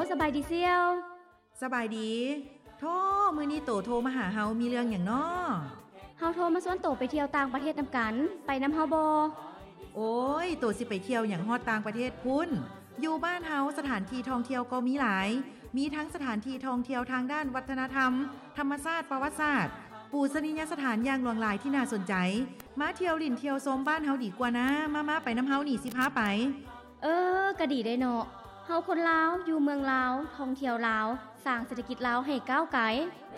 สบายดีเซียวสบายดีโธ่มื้อนี้โตโทรมาหาเฮามีเรื่องหยังน้อเฮาโทรมาชวนโตไปเที่ยวต่างประเทศนำกันไปนำเฮาบ่โอ้ยโตสิไปเที่ยวหยังฮอดต่างประเทศพุ่นอยู่บ้านเฮาสถานที่ท่องเที่ยวก็มีหลายมีทั้งสถานที่ท่องเที่ยวทางด้านวัฒนธรรมธรรมชาติประวัติศาสตร์ปูชนียสถานอย่างหลวงหลายที่น่าสนใจมาเที่ยวลิ่นเที่ยวชมบ้านเฮาดีกว่านะมาไปนำเฮานี่สิพาไปก็ดีได้เนาะเฮาคนลาวอยู่เมืองลาวท่องเที่ยวลาวสร้างเศรษฐกิจลาวให้ก้าวไกล